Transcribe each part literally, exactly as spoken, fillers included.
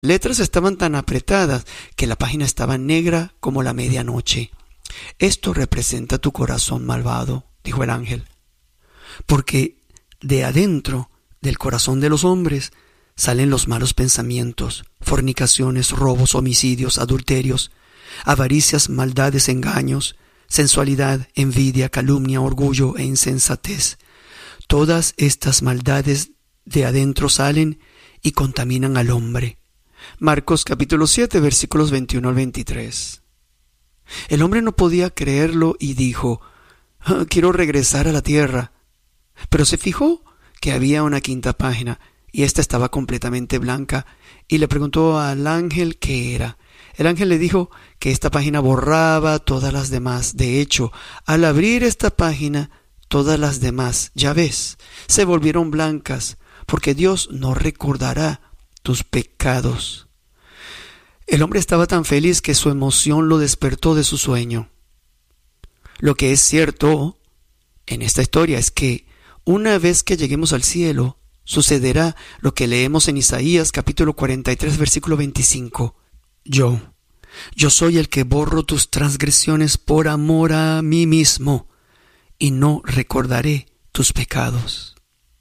letras estaban tan apretadas que la página estaba negra como la medianoche. Esto representa tu corazón malvado, dijo el ángel, porque de adentro del corazón de los hombres salen los malos pensamientos, fornicaciones, robos, homicidios, adulterios, avaricias, maldades, engaños, sensualidad, envidia, calumnia, orgullo e insensatez. Todas estas maldades de adentro salen y contaminan al hombre. Marcos capítulo siete, versículos veintiuno al veintitrés. El hombre no podía creerlo y dijo: "Ah, quiero regresar a la tierra". Pero se fijó que había una quinta página y esta estaba completamente blanca, y le preguntó al ángel qué era. El ángel le dijo que esta página borraba todas las demás. De hecho, al abrir esta página, todas las demás, ya ves, se volvieron blancas, porque Dios no recordará tus pecados. El hombre estaba tan feliz que su emoción lo despertó de su sueño. Lo que es cierto en esta historia es que una vez que lleguemos al cielo, sucederá lo que leemos en Isaías capítulo cuarenta y tres, versículo veinticinco. Yo, yo soy el que borro tus transgresiones por amor a mí mismo, y no recordaré tus pecados.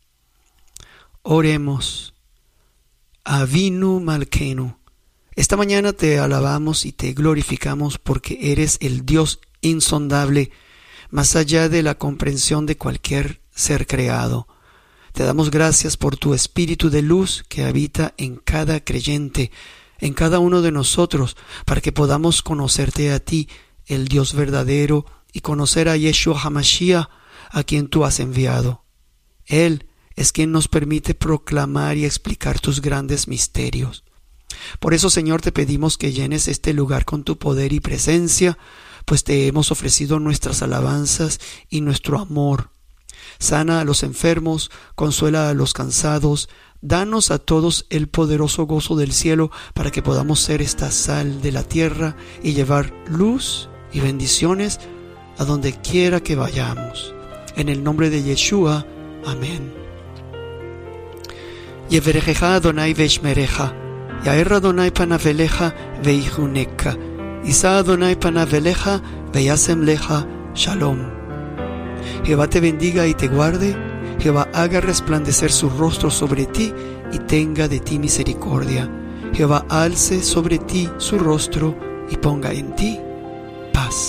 Oremos. Avinu Malkeinu, esta mañana te alabamos y te glorificamos porque eres el Dios insondable, más allá de la comprensión de cualquier ser creado. Te damos gracias por tu espíritu de luz que habita en cada creyente, en cada uno de nosotros, para que podamos conocerte a ti, el Dios verdadero, y conocer a Yeshua HaMashiach, a quien tú has enviado. Él es quien nos permite proclamar y explicar tus grandes misterios. Por eso, Señor, te pedimos que llenes este lugar con tu poder y presencia, pues te hemos ofrecido nuestras alabanzas y nuestro amor. Sana a los enfermos, consuela a los cansados, danos a todos el poderoso gozo del cielo para que podamos ser esta sal de la tierra y llevar luz y bendiciones a donde quiera que vayamos. En el nombre de Yeshua, amén. Yeverejeja Adonai veishmereja, Yair Adonai panaveleja veihuneka, Isa Adonai panaveleja veyasem leja shalom. Jehová te bendiga y te guarde, Jehová haga resplandecer su rostro sobre ti y tenga de ti misericordia. Jehová alce sobre ti su rostro y ponga en ti paz.